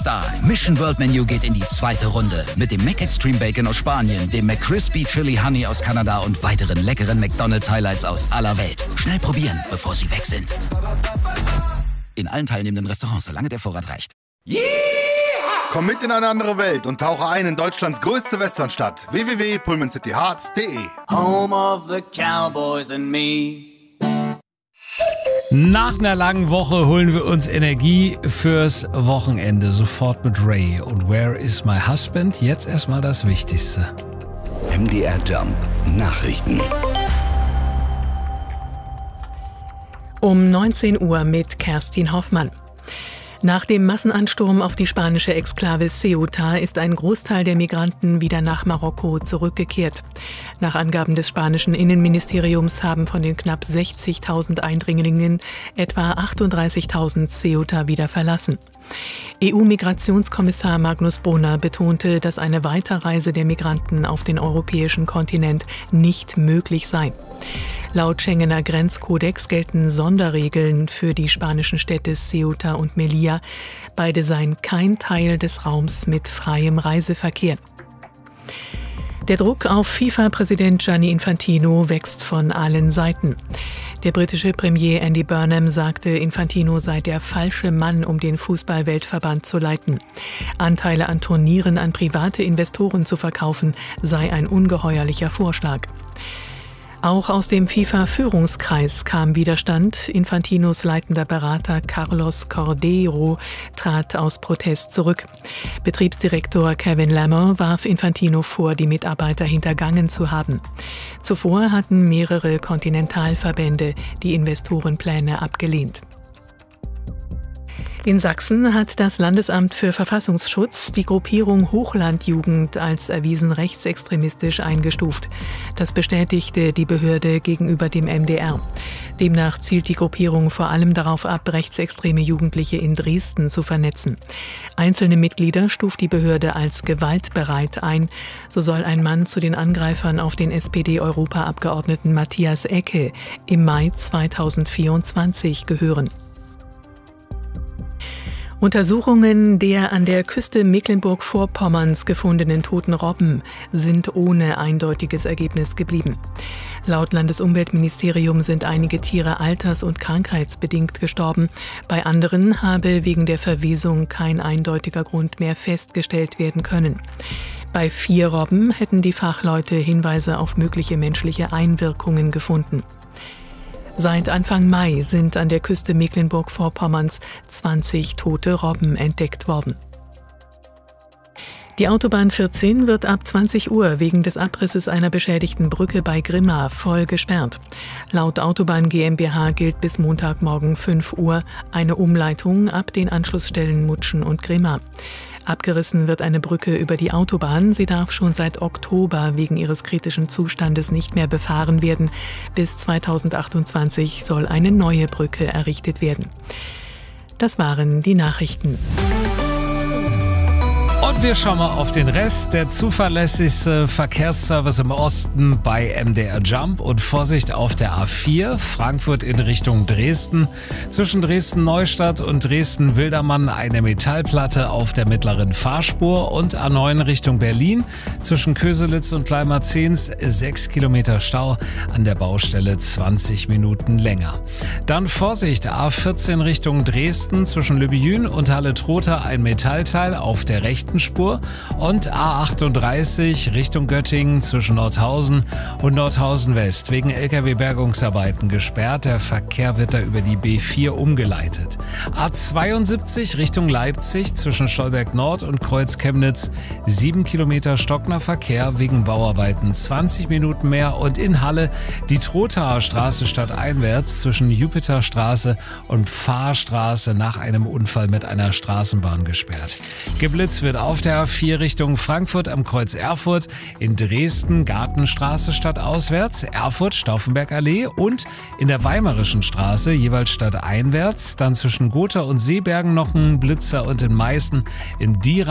Star. Mission World Menu geht in die zweite Runde. Mit dem McExtreme Bacon aus Spanien, dem McCrispy Chili Honey aus Kanada und weiteren leckeren McDonald's Highlights aus aller Welt. Schnell probieren, bevor sie weg sind. In allen teilnehmenden Restaurants, solange der Vorrat reicht. Yeah! Komm mit in eine andere Welt und tauche ein in Deutschlands größte Westernstadt. www.pullmancityhearts.de. Home of the Cowboys and me. Nach einer langen Woche holen wir uns Energie fürs Wochenende. Sofort mit Ray und Where is my husband? Jetzt erstmal das Wichtigste. MDR Jump Nachrichten. Um 19 Uhr mit Kerstin Hoffmann. Nach dem Massenansturm auf die spanische Exklave Ceuta ist ein Großteil der Migranten wieder nach Marokko zurückgekehrt. Nach Angaben des spanischen Innenministeriums haben von den knapp 60.000 Eindringlingen etwa 38.000 Ceuta wieder verlassen. EU-Migrationskommissar Magnus Brunner betonte, dass eine Weiterreise der Migranten auf den europäischen Kontinent nicht möglich sei. Laut Schengener Grenzkodex gelten Sonderregeln für die spanischen Städte Ceuta und Melilla. Beide seien kein Teil des Raums mit freiem Reiseverkehr. Der Druck auf FIFA-Präsident Gianni Infantino wächst von allen Seiten. Der britische Premier Andy Burnham sagte, Infantino sei der falsche Mann, um den Fußball-Weltverband zu leiten. Anteile an Turnieren an private Investoren zu verkaufen, sei ein ungeheuerlicher Vorschlag. Auch aus dem FIFA-Führungskreis kam Widerstand. Infantinos leitender Berater Carlos Cordeiro trat aus Protest zurück. Betriebsdirektor Kevin Lammer warf Infantino vor, die Mitarbeiter hintergangen zu haben. Zuvor hatten mehrere Kontinentalverbände die Investorenpläne abgelehnt. In Sachsen hat das Landesamt für Verfassungsschutz die Gruppierung Hochlandjugend als erwiesen rechtsextremistisch eingestuft. Das bestätigte die Behörde gegenüber dem MDR. Demnach zielt die Gruppierung vor allem darauf ab, rechtsextreme Jugendliche in Dresden zu vernetzen. Einzelne Mitglieder stuft die Behörde als gewaltbereit ein. So soll ein Mann zu den Angreifern auf den SPD-Europaabgeordneten Matthias Ecke im Mai 2024 gehören. Untersuchungen der an der Küste Mecklenburg-Vorpommerns gefundenen toten Robben sind ohne eindeutiges Ergebnis geblieben. Laut Landesumweltministerium sind einige Tiere alters- und krankheitsbedingt gestorben. Bei anderen habe wegen der Verwesung kein eindeutiger Grund mehr festgestellt werden können. Bei 4 Robben hätten die Fachleute Hinweise auf mögliche menschliche Einwirkungen gefunden. Seit Anfang Mai sind an der Küste Mecklenburg-Vorpommerns 20 tote Robben entdeckt worden. Die Autobahn 14 wird ab 20 Uhr wegen des Abrisses einer beschädigten Brücke bei Grimma voll gesperrt. Laut Autobahn GmbH gilt bis Montagmorgen 5 Uhr eine Umleitung ab den Anschlussstellen Mutschen und Grimma. Abgerissen wird eine Brücke über die Autobahn. Sie darf schon seit Oktober wegen ihres kritischen Zustandes nicht mehr befahren werden. Bis 2028 soll eine neue Brücke errichtet werden. Das waren die Nachrichten. Und wir schauen mal auf den Rest. Der zuverlässigste Verkehrsservice im Osten bei MDR Jump. Und Vorsicht auf der A4, Frankfurt in Richtung Dresden. Zwischen Dresden-Neustadt und Dresden-Wildermann eine Metallplatte auf der mittleren Fahrspur. Und A9 Richtung Berlin. Zwischen Köselitz und Gleimarzehns 6 Kilometer Stau. An der Baustelle 20 Minuten länger. Dann Vorsicht, A14 Richtung Dresden. Zwischen Lübejün und Halle-Trotha ein Metallteil auf der rechten Spur und A38 Richtung Göttingen zwischen Nordhausen und Nordhausen West wegen LKW-Bergungsarbeiten gesperrt. Der Verkehr wird da über die B4 umgeleitet. A72 Richtung Leipzig zwischen Stolberg Nord und Kreuz Chemnitz 7 Kilometer stockender Verkehr wegen Bauarbeiten 20 Minuten mehr und in Halle die Trothaer Straße stadteinwärts zwischen Jupiterstraße und Fahrstraße nach einem Unfall mit einer Straßenbahn gesperrt. Geblitzt wird auf der A4 Richtung Frankfurt am Kreuz Erfurt, in Dresden Gartenstraße stadtauswärts, Erfurt Stauffenbergallee und in der Weimarischen Straße jeweils stadteinwärts, dann zwischen Gotha und Seebergen noch ein Blitzer und in Meißen in die